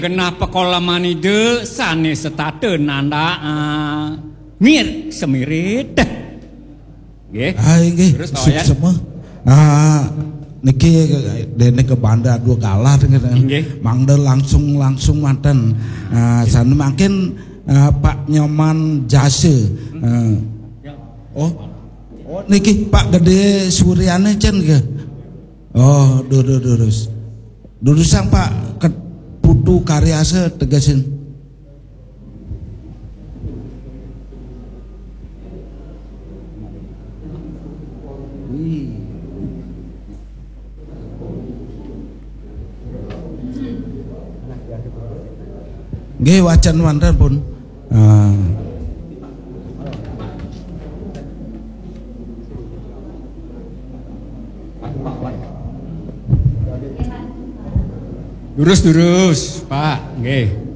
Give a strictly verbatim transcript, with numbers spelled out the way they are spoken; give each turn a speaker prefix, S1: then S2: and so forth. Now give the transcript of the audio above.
S1: Kenapa kolamani de sane setate nanda uh, mir semirit. Nggih.
S2: Ah nggih. Semua. Ah niki dene ke Banda dua galah dengan mangda langsung langsung manten. Ah sana makin uh, Pak Nyoman Jase. Uh, oh. Oh niki Pak Gede Suryane cen ke. Oh, duduk duduk. Duduk sang Pak putu karyase tegasin. Nggih wacan wonten pun. Ah.
S1: Durus-durus, Pak, nggih.